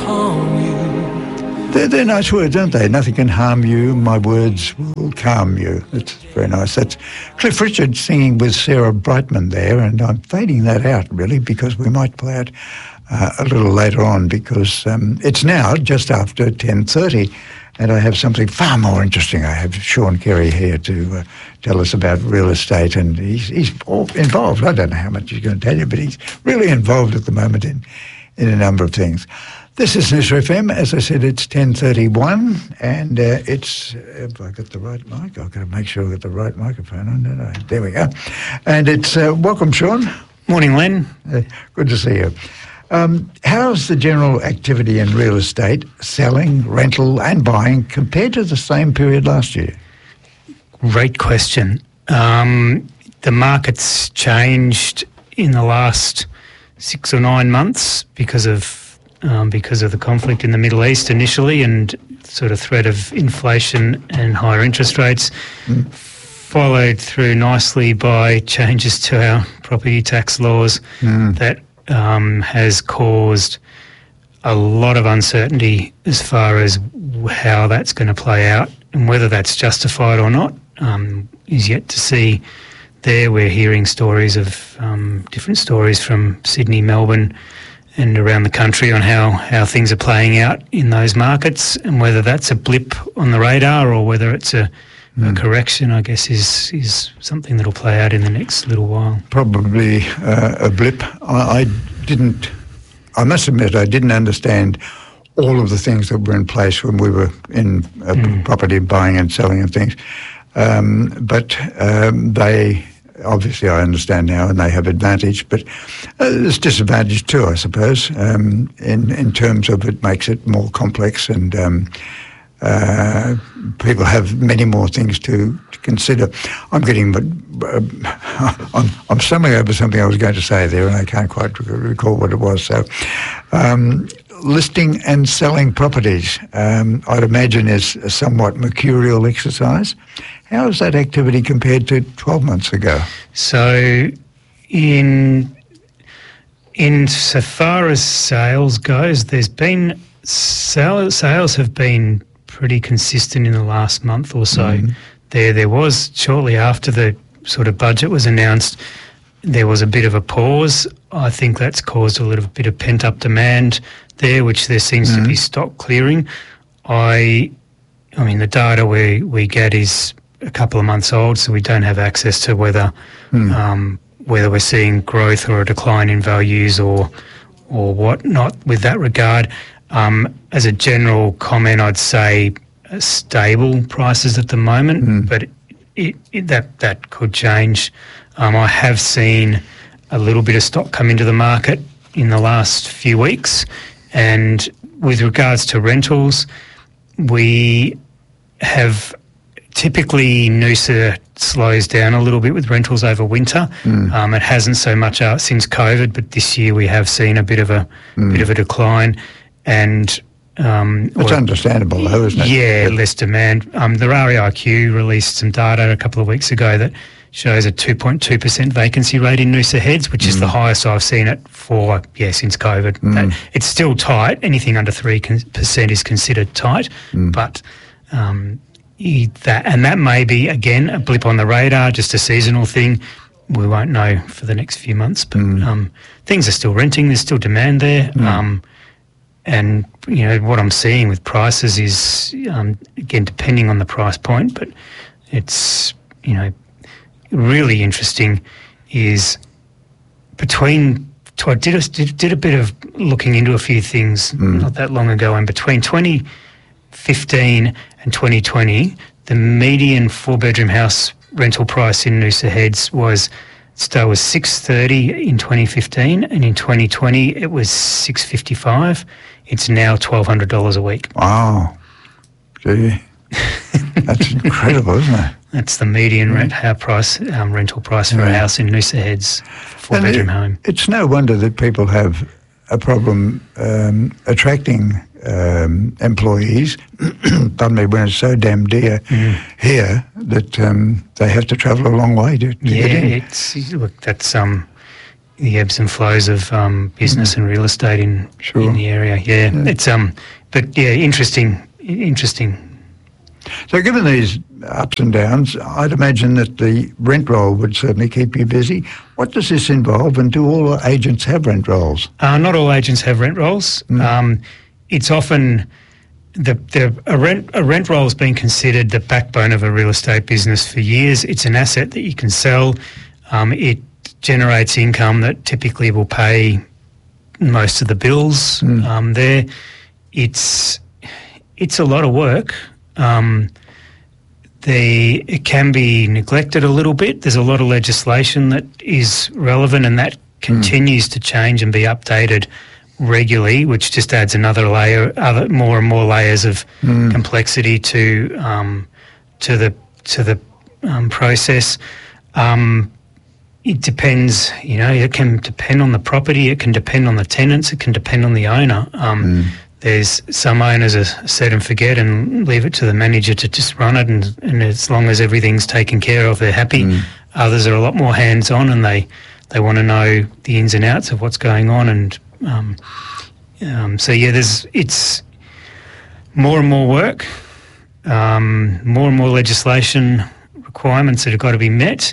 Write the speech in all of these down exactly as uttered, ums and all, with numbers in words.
harm you. They're, they're nice words, aren't they? Nothing can harm you, my words will calm you. That's very nice. That's Cliff Richard singing with Sarah Brightman there, and I'm fading that out, really, because we might play it uh, a little later on, because um, it's now just after ten thirty, and I have something far more interesting. I have Sean Carey here to uh, tell us about real estate, and he's, he's all involved. I don't know how much he's going to tell you, but he's really involved at the moment in, in a number of things. This is Noosa F M. As I said, it's ten thirty-one, and uh, it's... Have I got the right mic? I've got to make sure I've got the right microphone on, don't I? There we go. And it's... Uh, welcome, Sean. Morning, Len. Uh, good to see you. Um, how's the general activity in real estate, selling, rental and buying, compared to the same period last year? Great question. Um, the market's changed in the last six or nine months because of um, because of the conflict in the Middle East initially, and sort of threat of inflation and higher interest rates, mm. followed through nicely by changes to our property tax laws mm. that um, has caused a lot of uncertainty as far as how that's going to play out, and whether that's justified or not um, is yet to see. There we're hearing stories of um, different stories from Sydney, Melbourne and around the country on how, how things are playing out in those markets, and whether that's a blip on the radar or whether it's a, mm. a correction, I guess, is is something that'll play out in the next little while. Probably uh, a blip. I, I didn't, I must admit, I didn't understand all of the things that were in place when we were in uh, mm. property buying and selling and things. Um, but um, they, obviously I understand now, and they have advantage, but uh, there's disadvantage too, I suppose, um, in, in terms of it makes it more complex, and um, uh, people have many more things to, to consider. I'm getting, uh, I'm, I'm stumbling over something I was going to say there, and I can't quite recall what it was. So, um, listing and selling properties, um, I'd imagine, is a somewhat mercurial exercise. How is that activity compared to twelve months ago? So, in in so far as sales goes, there's been sales, sales have been pretty consistent in the last month or so. Mm-hmm. There, there was shortly after the sort of budget was announced, there was a bit of a pause. I think that's caused a little bit of pent-up demand there, which there seems mm-hmm. to be stock clearing. I, I mean, the data we we get is a couple of months old, so we don't have access to whether mm. um, whether we're seeing growth or a decline in values or or whatnot with that regard. Um, as a general comment, I'd say uh, stable prices at the moment, mm. but it, it, that that could change. Um, I have seen a little bit of stock come into the market in the last few weeks, and with regards to rentals, we have typically Noosa slows down a little bit with rentals over winter. Mm. Um, it hasn't so much out since COVID, but this year we have seen a bit of a mm. bit of a decline, and um, it's or, understandable, though, isn't it? Yeah, but less demand. Um, the R E I Q released some data a couple of weeks ago that shows a two point two percent vacancy rate in Noosa Heads, which mm. is the highest I've seen it for, yeah, since COVID. Mm. That, it's still tight. Anything under three percent is considered tight, mm. but um, that and that may be, again, a blip on the radar, just a seasonal thing. We won't know for the next few months, but mm. um, things are still renting. There's still demand there. Mm. Um, and, you know, what I'm seeing with prices is, um, again, depending on the price point, but it's, you know, really interesting is between, I did a, did, did a bit of looking into a few things mm. not that long ago, and between twenty fifteen and twenty twenty, the median four-bedroom house rental price in Noosa Heads was, so was six thirty in twenty fifteen, and in twenty twenty it was six fifty-five. It's now twelve hundred dollars a week. Wow. Gee. That's incredible, isn't it? That's the median rent house price, um, rental price for yeah. a house in Noosa Heads, four-bedroom home. It's no wonder that people have a problem um, attracting um, employees, pardon me, when it's so damn dear mm. here that um, they have to travel a long way to, to yeah, get in. it's look, that's um, the ebbs and flows of um, business mm. and real estate in sure. in the area. Yeah. yeah, it's um, but yeah, interesting, interesting. So, given these ups and downs, I'd imagine that the rent roll would certainly keep you busy. What does this involve, and do all agents have rent rolls? Uh, not all agents have rent rolls. Mm. Um, it's often the, the a rent a rent roll has been considered the backbone of a real estate business for years. It's an asset that you can sell. Um, it generates income that typically will pay most of the bills mm. um, there. It's it's a lot of work. Um, the it can be neglected a little bit. There's a lot of legislation that is relevant, and that continues mm. to change and be updated regularly, which just adds another layer, other more and more layers of mm. complexity to um, to the to the um, process. Um, it depends, you know. It can depend on the property. It can depend on the tenants. It can depend on the owner. Um, mm. There's some owners are set and forget and leave it to the manager to just run it, and, and as long as everything's taken care of, they're happy. Mm. Others are a lot more hands-on, and they, they want to know the ins and outs of what's going on. And um, um, so, yeah, there's it's more and more work, um, more and more legislation requirements that have got to be met.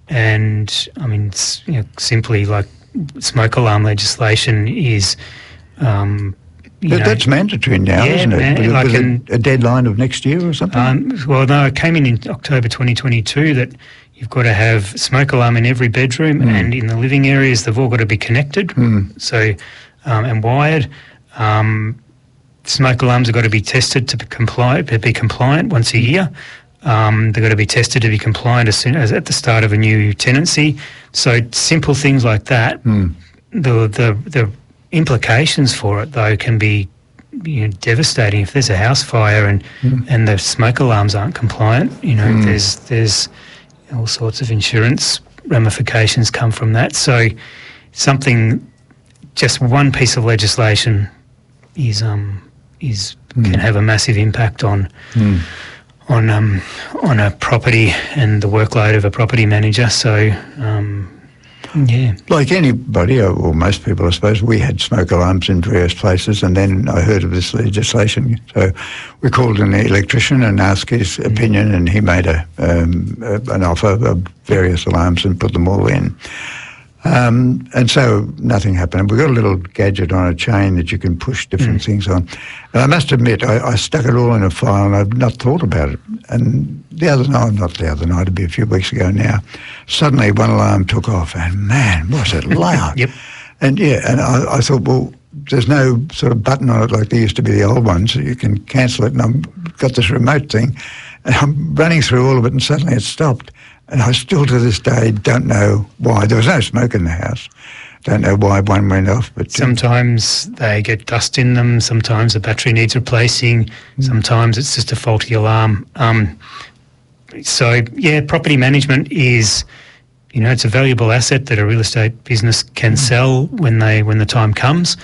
And, I mean, it's, you know, simply like smoke alarm legislation is... Um, You but know, that's mandatory now, yeah, isn't it? Man, with, like with an, a, a deadline of next year or something? Um, well, no, it came in in October twenty twenty-two that you've got to have smoke alarm in every bedroom, mm. and in the living areas they've all got to be connected, mm. so um, and wired. Um, smoke alarms have got to be tested to be compliant, to be compliant once a year. Um, they've got to be tested to be compliant as soon as at the start of a new tenancy. So simple things like that. Mm. The the the implications for it, though, can be, you know, devastating. If there's a house fire and mm. and the smoke alarms aren't compliant, you know, mm. there's there's all sorts of insurance ramifications come from that. So something, just one piece of legislation is um is mm. can have a massive impact on mm. on um on a property and the workload of a property manager. So um yeah. Like anybody, or most people, I suppose, we had smoke alarms in various places, and then I heard of this legislation. So we called an electrician and asked his opinion, and he made a, um, a an offer of various alarms and put them all in. Um, and so nothing happened. We've got a little gadget on a chain that you can push different mm. things on. And I must admit, I, I stuck it all in a file and I've not thought about it. And the other night, not the other night, it'd be a few weeks ago now, suddenly one alarm took off and man, was it loud. Yep. And yeah, and I, I thought, well, there's no sort of button on it like there used to be the old ones, so you can cancel it. And I've got this remote thing and I'm running through all of it and suddenly it stopped. And I still to this day don't know why. There was no smoke in the house. Don't know why one went off. But sometimes they get dust in them. Sometimes the battery needs replacing. Mm. Sometimes it's just a faulty alarm. Um, so, yeah, property management is, you know, it's a valuable asset that a real estate business can mm. sell when they when the time comes.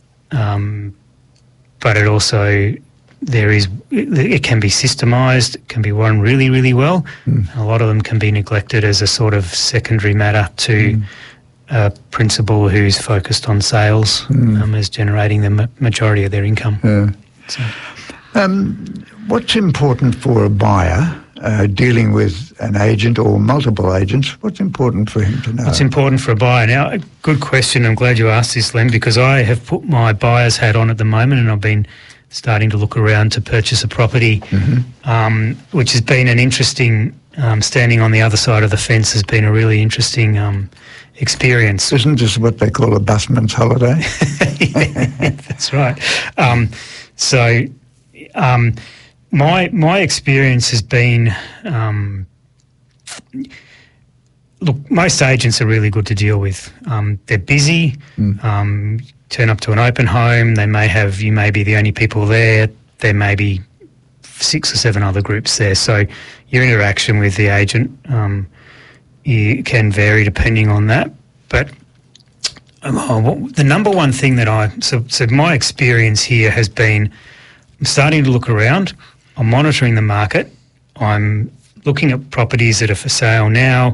Um, but it also... There is, it can be systemised, it can be run really, really well. Mm. A lot of them can be neglected as a sort of secondary matter to mm. a principal who's focused on sales mm. um, as generating the ma- majority of their income. Yeah. So. Um, what's important for a buyer uh, dealing with an agent or multiple agents? What's important for him to know? What's important for a buyer? Now, a good question. I'm glad you asked this, Len, because I have put my buyer's hat on at the moment and I've been starting to look around to purchase a property, mm-hmm. um, which has been an interesting, um, standing on the other side of the fence has been a really interesting um, experience. Isn't this what they call a busman's holiday? Yeah, that's right. Um, so um, my my experience has been, um, look, most agents are really good to deal with. Um, they're busy. Mm. Um, turn up to an open home, they may have, you may be the only people there, there may be six or seven other groups there. So your interaction with the agent um, you can vary depending on that. But um, oh, what, the number one thing that I, so, so my experience here has been, I'm starting to look around, I'm monitoring the market, I'm looking at properties that are for sale now,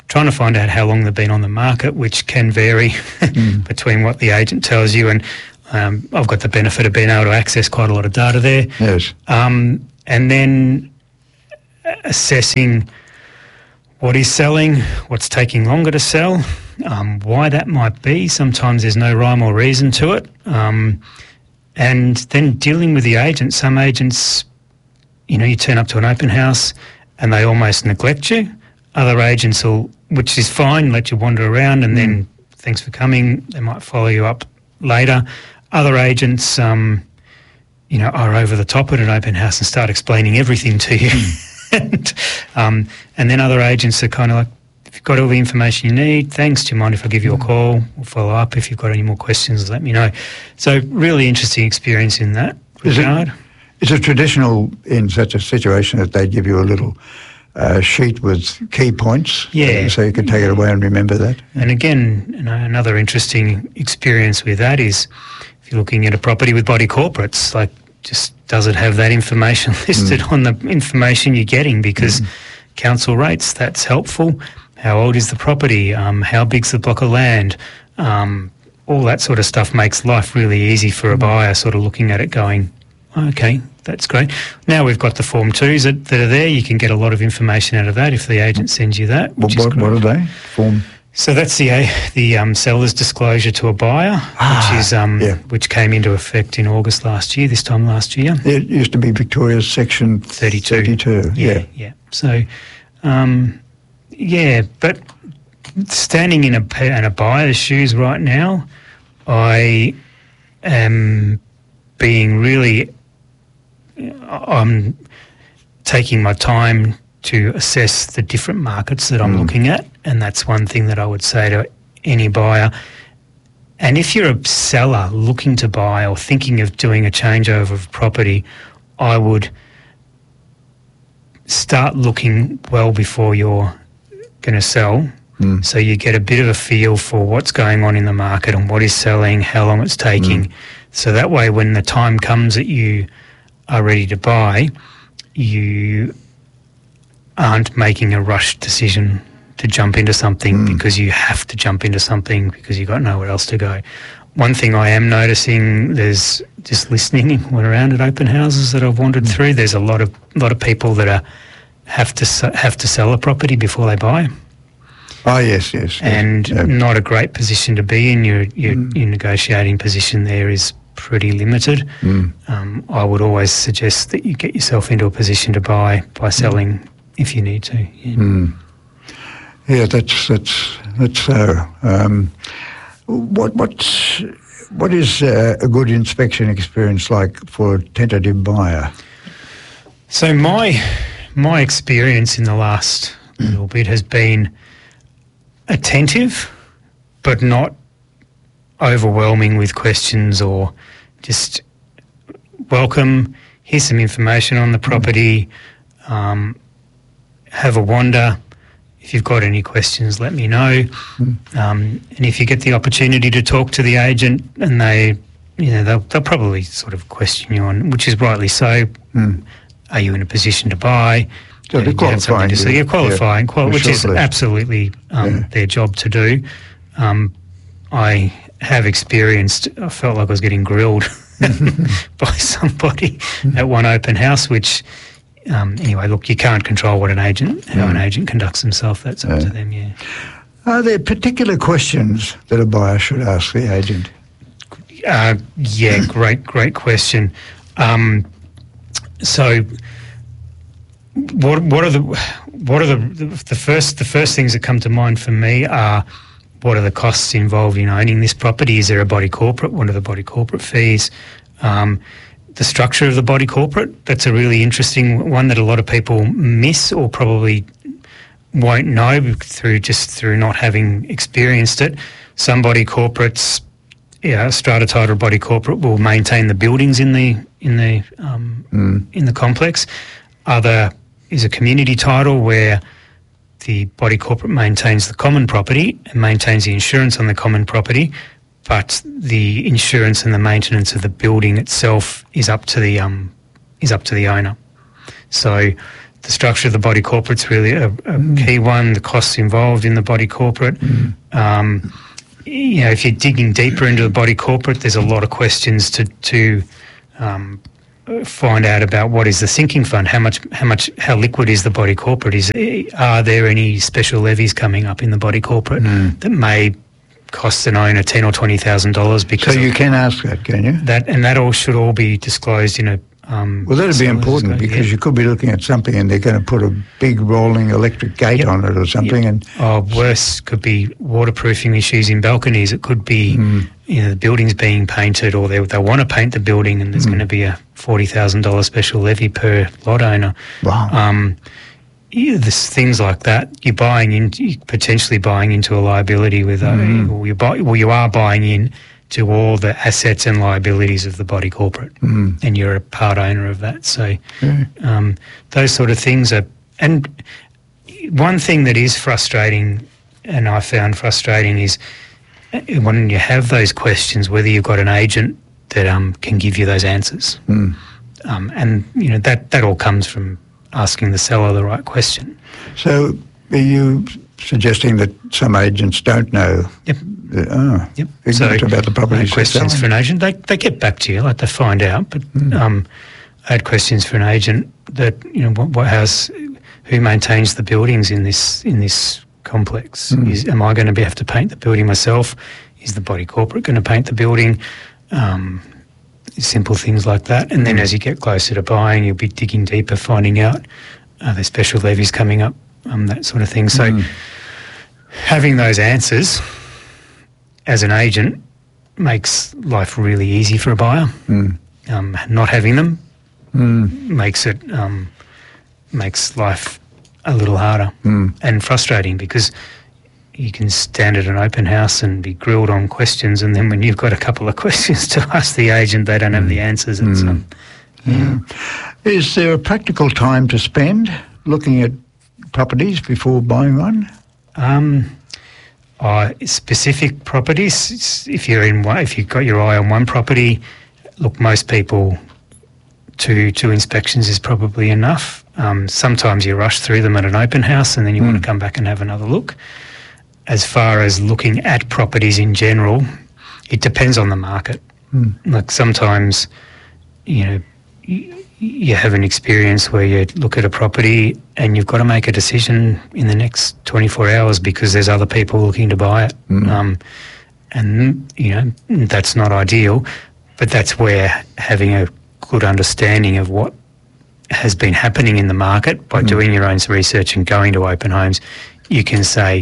trying to find out how long they've been on the market, which can vary mm. between what the agent tells you. And um, I've got the benefit of being able to access quite a lot of data there. Yes. Um, and then assessing what is selling, what's taking longer to sell, um, why that might be. Sometimes there's no rhyme or reason to it. Um, and then dealing with the agent. Some agents, you know, you turn up to an open house and they almost neglect you. Other agents will, which is fine, let you wander around and mm. then thanks for coming. They might follow you up later. Other agents, um, you know, are over the top at an open house and start explaining everything to you. and, um, and then other agents are kind of like, if you've got all the information you need, thanks, do you mind if I give you a call? We'll follow up. If you've got any more questions, let me know. So really interesting experience in that regard. Is it traditional in such a situation that they give you a little uh, sheet with key points? Yeah. So you can take it away and remember that? And again, you know, another interesting experience with that is if you're looking at a property with body corporates, like just does it have that information listed mm. on the information you're getting? Because mm. council rates, that's helpful. How old is the property? Um, how big's the block of land? Um, all that sort of stuff makes life really easy for a buyer, sort of looking at it going, okay, that's great. Now we've got the Form twos that, that are there. You can get a lot of information out of that if the agent sends you that. What, what, what are they? Form? So that's the uh, the um, seller's disclosure to a buyer, ah, which is um, yeah. which came into effect in August last year. This time last year, it used to be Victoria's Section thirty-two. thirty-two. Yeah, yeah. yeah. So, um, yeah, but standing in a in a buyer's shoes right now, I am being really. I'm taking my time to assess the different markets that I'm mm. looking at, and that's one thing that I would say to any buyer. And if you're a seller looking to buy or thinking of doing a changeover of property, I would start looking well before you're going to sell, mm. so you get a bit of a feel for what's going on in the market and what is selling, how long it's taking, mm. so that way when the time comes that you are ready to buy, you aren't making a rushed decision to jump into something mm. because you have to jump into something because you've got nowhere else to go. One thing I am noticing, there's just listening when around at open houses that I've wandered mm. through, there's a lot of lot of people that are have to have to sell a property before they buy. Oh yes, yes, and yes. not a great position to be in. Your your, mm. your negotiating position there is pretty limited. Mm. Um, I would always suggest that you get yourself into a position to buy by selling. Mm. If you need to, yeah. Mm. Yeah, that's that's that's so. Um, what what's what is uh, a good inspection experience like for a tentative buyer? So my my experience in the last little bit has been attentive, but not overwhelming with questions or just welcome. Here's some information on the property. Um, have a wander. If you've got any questions, let me know. Mm. Um, and if you get the opportunity to talk to the agent, and they, you know, they'll, they'll probably sort of question you on, which is rightly so. Mm. Are you in a position to buy? So they're qualifying. So you're qualifying, yeah, qual- which is list. absolutely um, yeah. their job to do. Um, I have experienced, I felt like I was getting grilled by somebody at one open house, which... Um, anyway, look, you can't control what an agent, how mm. an agent conducts himself. That's up yeah. to them, yeah. Are there particular questions that a buyer should ask the agent? Uh, yeah, great, great question. Um, so, what what are the what are the the first the first things that come to mind for me are what are the costs involved in owning this property? Is there a body corporate? What are the body corporate fees? Um, The structure of the body corporate, that's a really interesting one that a lot of people miss or probably won't know through just through not having experienced it. Some body corporates, yeah, strata title body corporate will maintain the buildings in the in the um, mm. in the complex. Other is a community title where the body corporate maintains the common property and maintains the insurance on the common property, but the insurance and the maintenance of the building itself is up to the um, is up to the owner. So the structure of the body corporate's really a, a Mm. key one. The costs involved in the body corporate. Mm. Um, you know, if you're digging deeper into the body corporate, there's a lot of questions to to um, find out about what is the sinking fund, how much, how much, how liquid is the body corporate? Is are there any special levies coming up in the body corporate Mm. that may cost an owner ten or twenty thousand dollars? Because So of you can ask that, can you? that, and that all should all be disclosed in a. Um, Well, that'd be seller's important disclosure, because yeah. you could be looking at something and they're going to put a big rolling electric gate Yep. on it or something, Yep. and Oh, worse, could be waterproofing issues in balconies. It could be, Mm. you know, the building's being painted, or they they want to paint the building, and there's Mm. going to be a forty thousand dollar special levy per lot owner. wow. Um, yeah, there's things like that. You're buying in, you're potentially buying into a liability with, uh, Mm. or you buy, well, you are buying in to all the assets and liabilities of the body corporate, Mm. and you're a part owner of that. So. Yeah. Um, those sort of things are, and one thing that is frustrating, and I found frustrating, is when you have those questions, whether you've got an agent that um, can give you those answers, Mm. um, and you know that that all comes from asking the seller the right question. So are you suggesting that some agents don't know? Yep. that- oh, Yep. ignorant about the I properties had they're questions for selling? an agent. They they get back to you, like they find out. But Mm. um, I had questions for an agent that you know what, what house, who maintains the buildings in this in this complex? Mm. Is, am I going to be have to paint the building myself? Is the body corporate going to paint the building? Um, simple things like that. And then Mm. as you get closer to buying, you'll be digging deeper, finding out are there special levies coming up, um, that sort of thing. So Mm. having those answers as an agent makes life really easy for a buyer. Mm. Um, not having them Mm. makes it um, makes life a little harder Mm. and frustrating, because you can stand at an open house and be grilled on questions, and then when you've got a couple of questions to ask the agent, they don't have the answers. It's, Mm. um, yeah. Is there a practical time to spend looking at properties before buying one? Um, uh, specific properties. it's- If you're in one, if you've got your eye on one property, look, most people, two two inspections is probably enough. Um, sometimes you rush through them at an open house, and then you Mm. want to come back and have another look. As far as looking at properties in general, it depends on the market. Mm. Like sometimes, you know, you, you have an experience where you look at a property and you've got to make a decision in the next twenty-four hours because there's other people looking to buy it. Mm. Um, and, you know, that's not ideal, but that's where having a good understanding of what has been happening in the market by Mm. doing your own research and going to open homes, you can say,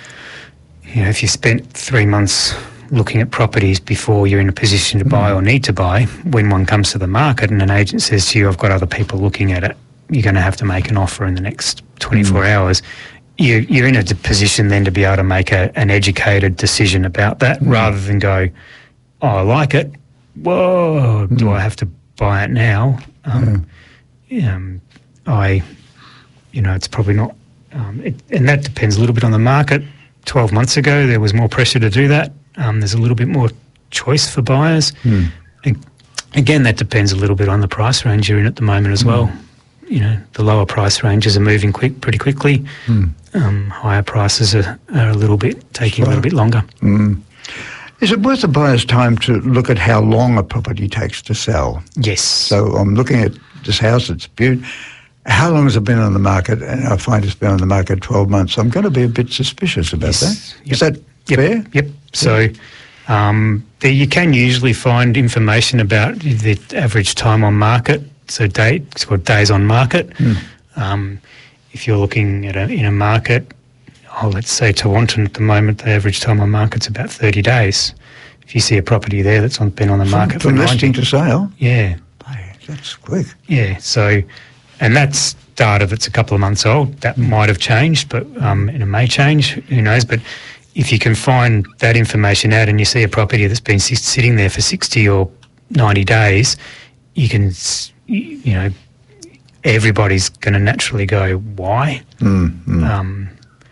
you know, if you spent three months looking at properties before you're in a position to buy or need to buy, when one comes to the market and an agent says to you, I've got other people looking at it, you're going to have to make an offer in the next twenty-four hours. You, you're in a d- position then to be able to make a, an educated decision about that, rather than go, oh, I like it. Whoa, do I have to buy it now? Um, um, I, you know, it's probably not, um, it, and that depends a little bit on the market. twelve months ago, there was more pressure to do that. Um, there's a little bit more choice for buyers. Mm. And again, that depends a little bit on the price range you're in at the moment as well. You know, the lower price ranges are moving quick, pretty quickly. Mm. Um, higher prices are, are a little bit, taking Slow. a little bit longer. Mm. Is it worth a buyer's time to look at how long a property takes to sell? Yes. So I'm looking at this house, it's beautiful. How long has it been on the market? And I find it's been on the market twelve months. I'm going to be a bit suspicious about Yes. that. Yep. Is that Yep. fair? Yep. So um, there you can usually find information about the average time on market. So date, it's called days on market. Mm. Um, if you're looking at a, in a market, oh, let's say Tawantin at the moment, the average time on market's about thirty days. If you see a property there that's on, been on the market From for listing ninety, to sale? yeah, Hey, that's quick. yeah. So, and that's data that's a couple of months old. That might have changed, but um, and it may change. Who knows? But if you can find that information out, and you see a property that's been sit- sitting there for sixty or ninety days, you can, s- y- you know, everybody's going to naturally go, why? Mm, mm. Um,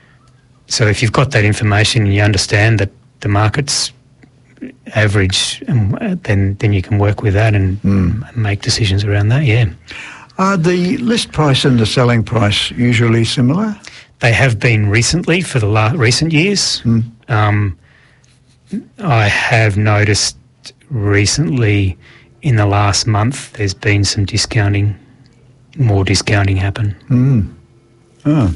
so if you've got that information and you understand that the market's average, um, then then you can work with that and, Mm. and make decisions around that. Yeah. Are the list price and the selling price usually similar? They have been recently for the la- recent years. Mm. Um, I have noticed recently in the last month there's been some discounting, more discounting happen. Mm. Oh.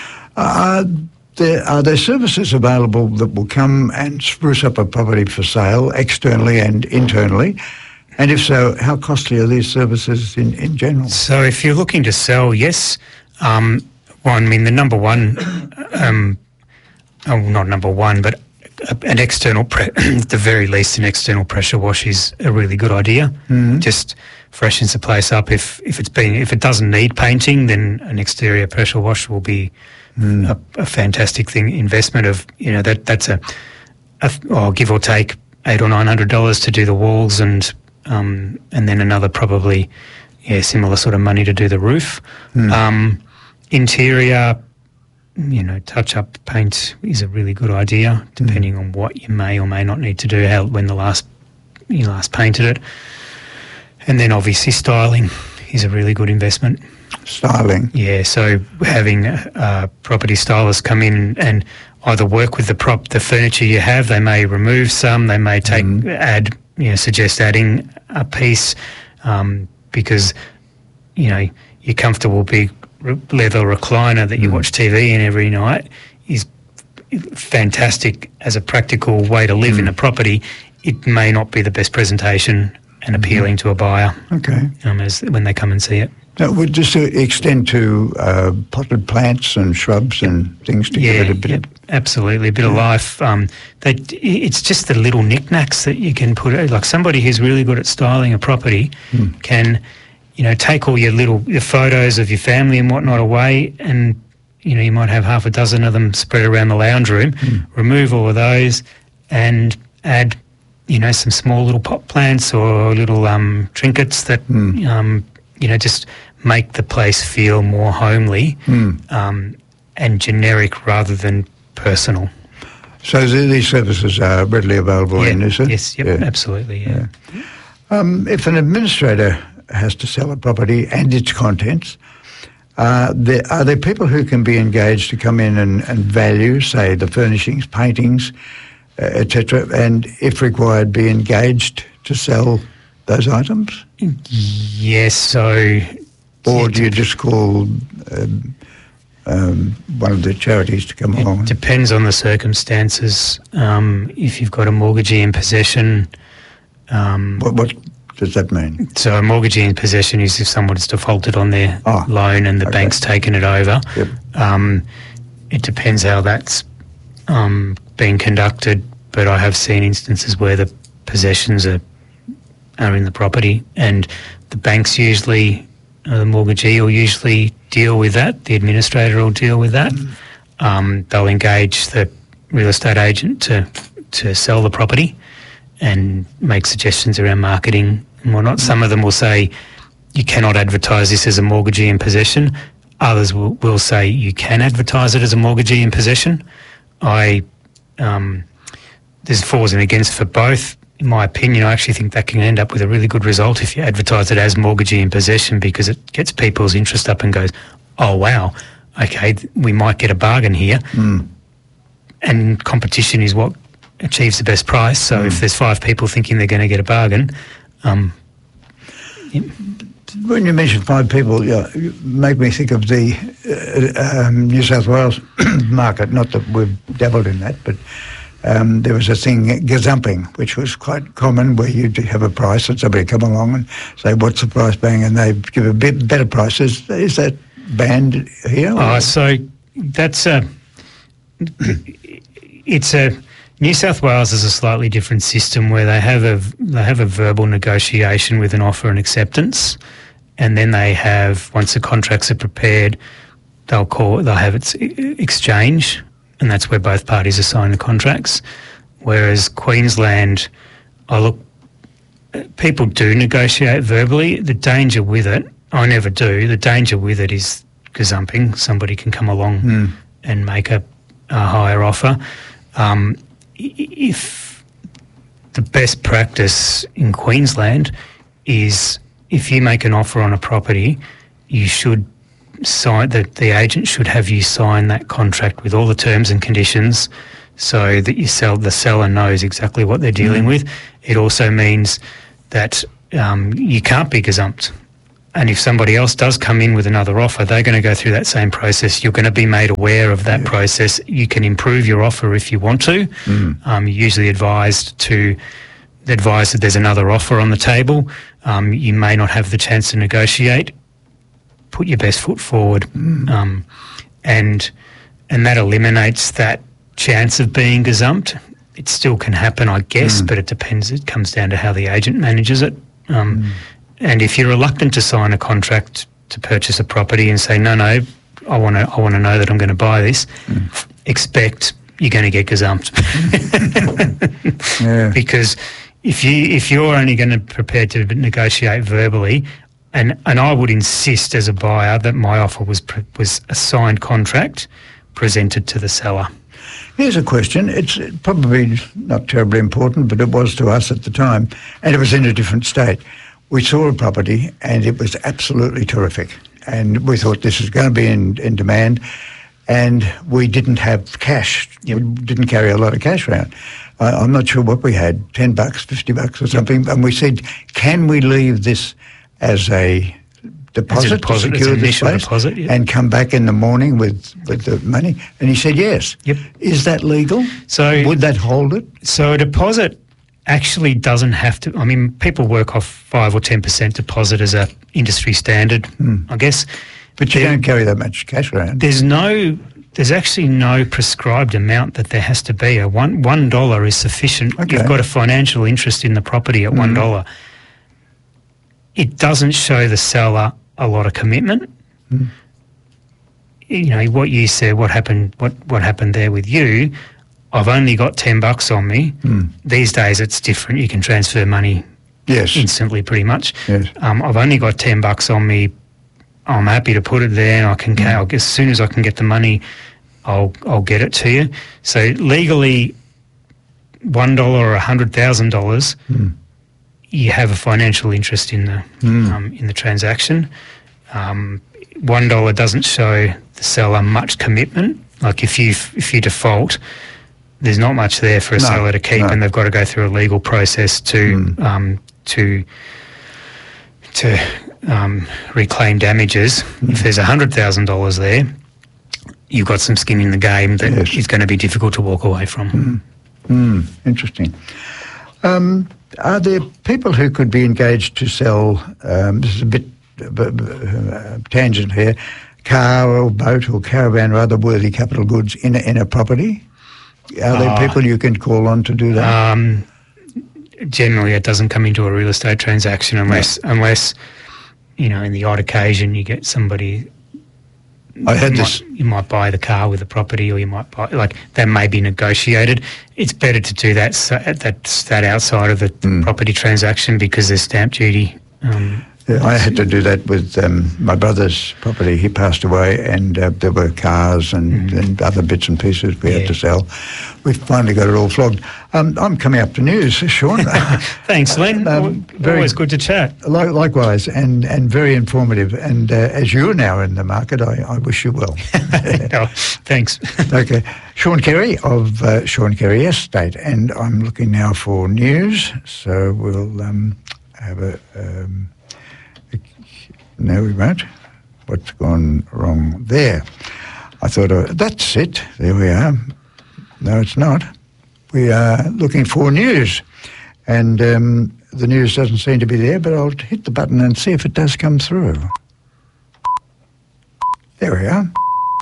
Are there, are there services available that will come and spruce up a property for sale externally and internally? And if so, how costly are these services in, in general? So if you're looking to sell, yes. Um, well, I mean, the number one, um, oh, not number one, but an external, pre- at the very least, an external pressure wash is a really good idea. Mm-hmm. Just freshens the place up. If if it's been if it doesn't need painting, then an exterior pressure wash will be mm. a, a fantastic thing. Investment of you know that that's a, a oh, give or take eight or nine hundred dollars to do the walls and um and then another probably yeah similar sort of money to do the roof. Mm. Um, interior. You know, touch-up paint is a really good idea, depending mm. on what you may or may not need to do, how when the last you last painted it, and then obviously styling is a really good investment. Styling, yeah. So having a, a property stylist come in and either work with the prop, the furniture you have, they may remove some, they may take mm. add, you know, suggest adding a piece, um, because you know you're comfortable big. leather recliner that you mm. watch T V in every night is fantastic as a practical way to live mm. in a property. It may not be the best presentation and appealing mm. to a buyer. Okay, um, as when they come and see it. Now, would this extend to uh, potted plants and shrubs yep. and things to yeah, give it a bit yep, of... absolutely, a bit yeah. of life. Um, they, it's just the little knickknacks that you can put, like somebody who's really good at styling a property mm. can... you know, take all your little your photos of your family and whatnot away, and you know you might have half a dozen of them spread around the lounge room. Mm. Remove all of those, and add, you know, some small little pot plants or little um, trinkets that mm. um, you know just make the place feel more homely mm. um, and generic rather than personal. So th- these services are readily available yeah. in, is it? Yes, yep, yeah, absolutely. Yeah. yeah. Um, if an administrator has to sell a property and its contents, uh, there, are there people who can be engaged to come in and, and value, say, the furnishings, paintings, uh, et cetera, and if required, be engaged to sell those items? Yes, so... Or do you just call um, um, one of the charities to come it along? It depends on the circumstances. Um, if you've got a mortgagee in possession... Um, what, what does that mean? So a mortgagee in possession is if someone's defaulted on their oh, loan and the okay. bank's taken it over. Yep. Um, it depends how that's um, been conducted, but I have seen instances where the possessions are are in the property, and the banks usually, uh, the mortgagee will usually deal with that. The administrator will deal with that. Mm. Um, they'll engage the real estate agent to to sell the property and make suggestions around marketing and whatnot. Some of them will say you cannot advertise this as a mortgagee in possession. Others will, will say you can advertise it as a mortgagee in possession. I um, there's fors and against for both. In my opinion, I actually think that can end up with a really good result if you advertise it as mortgagee in possession, because it gets people's interest up and goes, oh wow, okay, we might get a bargain here. Mm. And competition is what achieves the best price. So mm. if there's five people thinking they're going to get a bargain, um, yeah. When you mention five people, yeah, you make me think of the uh, um, New South Wales market. Not that we've dabbled in that, but um, there was a thing, gazumping, which was quite common, where you'd have a price and somebody come along and say, what's the price, bang, and they give a bit better price. Is, is that banned here? Oh, so that's a... It's a... New South Wales is a slightly different system where they have a they have a verbal negotiation with an offer and acceptance, and then they have, once the contracts are prepared, they'll call they'll have its exchange, and that's where both parties are signing the contracts. Whereas Queensland, oh look, people do negotiate verbally. The danger with it, I never do. The danger with it is gazumping. Somebody can come along mm. and make a, a higher offer. Um, If the best practice in Queensland is if you make an offer on a property, you should sign, the, the agent should have you sign that contract with all the terms and conditions so that you sell, the seller knows exactly what they're dealing mm. with. It also means that um, you can't be gazumped. And if somebody else does come in with another offer, they're going to go through that same process. You're going to be made aware of that yeah. process. You can improve your offer if you want to. Mm. Um, you're usually advised to advise that there's another offer on the table. Um, you may not have the chance to negotiate. Put your best foot forward, mm. um, and and that eliminates that chance of being gazumped. It still can happen, I guess, mm. but it depends. It comes down to how the agent manages it. Um, mm. And if you're reluctant to sign a contract to purchase a property and say, no, no, I want to I want to know that I'm going to buy this, mm. expect you're going to get gazumped. yeah. Because if, you, if you're only going to prepare to negotiate verbally, and, and I would insist as a buyer that my offer was was a signed contract presented to the seller. Here's a question. It's probably not terribly important, but it was to us at the time, and it was in a different state. We saw a property and it was absolutely terrific, and we thought this is going to be in, in demand, and we didn't have cash. Yep. We didn't carry a lot of cash around. I, I'm not sure what we had, ten bucks, fifty bucks or something, yep. and we said, can we leave this as a deposit, as a deposit to secure this place deposit, yep. and come back in the morning with, with the money? And he said yes. Yep. Is that legal? So would that hold it? So a deposit actually doesn't have to. I mean, people work off five or ten percent deposit as a industry standard, mm. I guess. But you there, don't carry that much cash around. There's no. There's actually no prescribed amount that there has to be. A one one dollar is sufficient. Okay. You've got a financial interest in the property at mm. one dollar. It doesn't show the seller a lot of commitment. Mm. You know what you said. What happened? What what happened there with you? I've only got ten bucks on me. Mm. These days it's different. You can transfer money yes. instantly pretty much. Yes. Um, I've only got ten bucks on me. I'm happy to put it there. I can, mm. I'll, as soon as I can get the money, I'll I'll get it to you. So legally, one dollar or a hundred thousand dollars, you have a financial interest in the mm. um, in the transaction. Um, one dollar doesn't show the seller much commitment. Like if you if you default, there's not much there for a no, seller to keep, no. and they've got to go through a legal process to mm. um, to to um, reclaim damages. Mm. If there's a hundred thousand dollars there, you've got some skin in the game that yes. is going to be difficult to walk away from. Mm. Mm. Interesting. Um, are there people who could be engaged to sell? Um, this is a bit uh, tangent here. Car or boat or caravan or other worthy capital goods in a, in a property? Are there uh, people you can call on to do that? Um, generally, it doesn't come into a real estate transaction unless, no. unless you know, in the odd occasion you get somebody. I had you this. Might, you might buy the car with the property, or you might buy like that may be negotiated. It's better to do that that that outside of the mm. property transaction because there's stamp duty. Um, Yeah, I had to do that with um, my brother's property. He passed away, and uh, there were cars and, mm. and other bits and pieces we yeah. had to sell. We finally got it all flogged. Um, I'm coming up to news, Sean. Thanks, Len. Um, very, Always good to chat. Li- likewise, and, and very informative. And uh, as you're now in the market, I, I wish you well. oh, thanks. Okay. Sean Kerry of uh, Sean Kerry Estate, and I'm looking now for news. So we'll um, have a... Um, No, we won't. What's gone wrong there? I thought, uh, that's it. There we are. No, it's not. We are looking for news. And um, the news doesn't seem to be there, but I'll hit the button and see if it does come through. There we are.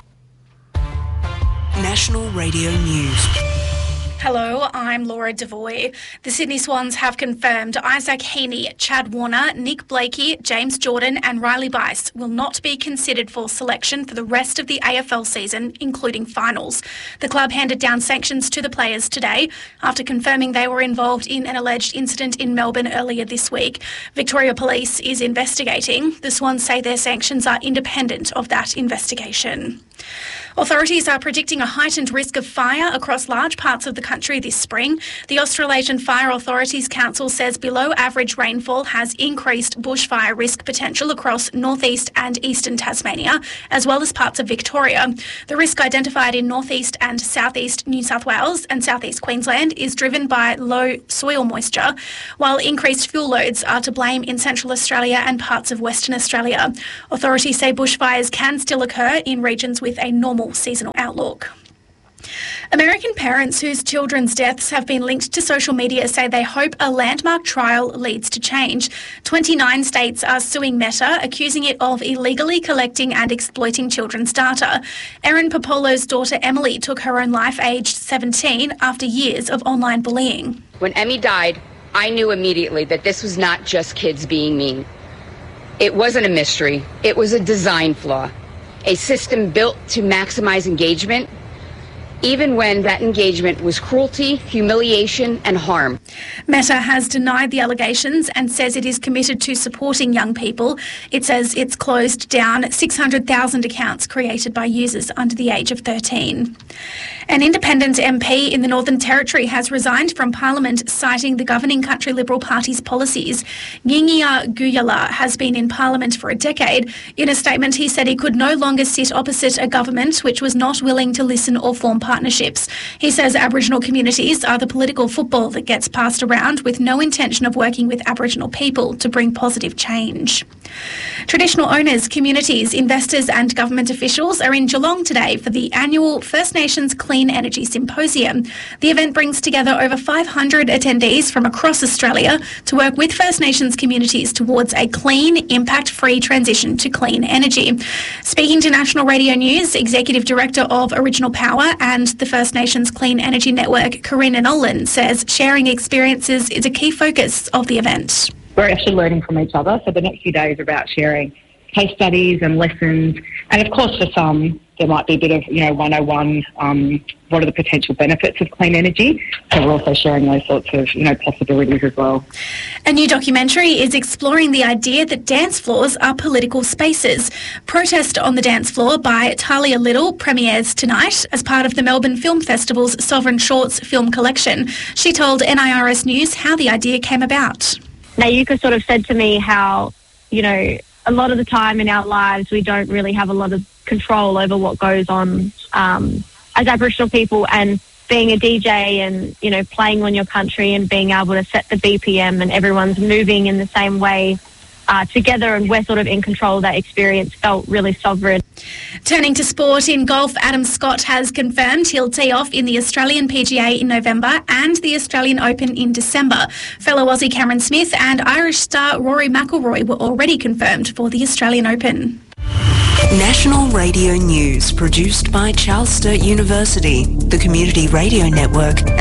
National Radio News. Hello, I'm Laura Devoy. The Sydney Swans have confirmed Isaac Heaney, Chad Warner, Nick Blakey, James Jordan and Riley Bice will not be considered for selection for the rest of the A F L season, including finals. The club handed down sanctions to the players today after confirming they were involved in an alleged incident in Melbourne earlier this week. Victoria Police is investigating. The Swans say their sanctions are independent of that investigation. Authorities are predicting a heightened risk of fire across large parts of the country this spring. The Australasian Fire Authorities Council says below average rainfall has increased bushfire risk potential across northeast and eastern Tasmania, as well as parts of Victoria. The risk identified in northeast and southeast New South Wales and southeast Queensland is driven by low soil moisture, while increased fuel loads are to blame in Central Australia and parts of Western Australia. Authorities say bushfires can still occur in regions with a normal seasonal outlook. American parents whose children's deaths have been linked to social media say they hope a landmark trial leads to change. twenty-nine states are suing Meta, accusing it of illegally collecting and exploiting children's data. Erin Popolo's daughter Emily took her own life aged seventeen after years of online bullying. When Emmy died, I knew immediately that this was not just kids being mean. It wasn't a mystery. It was a design flaw. A system built to maximize engagement, even when that engagement was cruelty, humiliation, and harm. Meta has denied the allegations and says it is committed to supporting young people. It says it's closed down six hundred thousand accounts created by users under the age of thirteen. An independent M P in the Northern Territory has resigned from Parliament, citing the governing Country Liberal Party's policies. Ngingia Guyala has been in Parliament for a decade. In a statement, he said he could no longer sit opposite a government which was not willing to listen or form partnerships. He says Aboriginal communities are the political football that gets passed around with no intention of working with Aboriginal people to bring positive change. Traditional owners, communities, investors and government officials are in Geelong today for the annual First Nations Clean Energy Symposium. The event brings together over five hundred attendees from across Australia to work with First Nations communities towards a clean, impact-free transition to clean energy. Speaking to National Radio News, Executive Director of Original Power and the First Nations Clean Energy Network, Corinne Nolan, says sharing experiences is a key focus of the event. We're actually learning from each other, so the next few days are about sharing case studies and lessons, and of course for some there might be a bit of, you know, one oh one, um, what are the potential benefits of clean energy, so we're also sharing those sorts of, you know, possibilities as well. A new documentary is exploring the idea that dance floors are political spaces. Protest on the Dance Floor by Talia Little premieres tonight as part of the Melbourne Film Festival's Sovereign Shorts film collection. She told N I R S News how the idea came about. Now, Yuka sort of said to me how, you know, a lot of the time in our lives we don't really have a lot of control over what goes on um, as Aboriginal people, and being a D J and, you know, playing on your country and being able to set the B P M and everyone's moving in the same way uh, together, and we're sort of in control of that experience, felt really sovereign. Turning to sport, in golf, Adam Scott has confirmed he'll tee off in the Australian P G A in November and the Australian Open in December. Fellow Aussie Cameron Smith and Irish star Rory McIlroy were already confirmed for the Australian Open. National Radio News, produced by Charles Sturt University, the Community Radio Network